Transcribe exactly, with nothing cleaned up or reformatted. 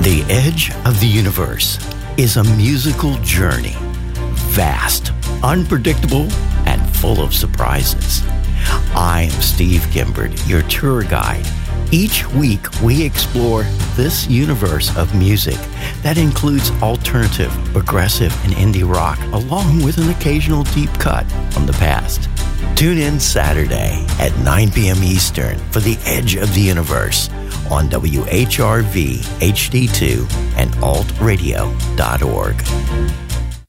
The Edge of the Universe is a musical journey, vast, unpredictable, and full of surprises. I'm Steve Gimbert, your tour guide. Each week, we explore this universe of music that includes alternative, progressive, and indie rock, along with an occasional deep cut from the past. Tune in Saturday at nine p.m. Eastern for The Edge of the Universe on W H R V H D two and alt radio dot org.